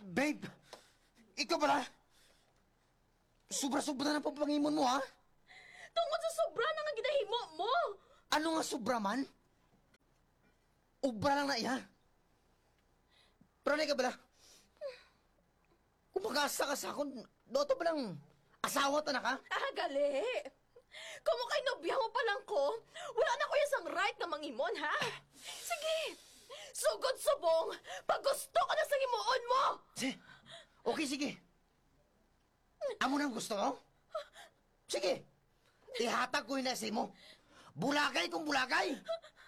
Babe! Ikaw pala? Sobra-sobra na pagpangimon mo, ha? Tungkol sa sobra na nga ginahimo mo! Ano nga sobra man? Ubra lang na iya. Pero na ka pala? Kung mag-asa ka sa akon, doto ba lang asawa ta na ka? Ah, gali! Kung mo kay nobya mo pa lang ko, wala na ko isang right na mangimon, ha? Sige! Sugod subong! Pag gusto ka na sa imuon mo! Okay, sige. Amo nang gusto mo? Sige. Ihatag ko yun na sa mo. Bulagay kung bulagay.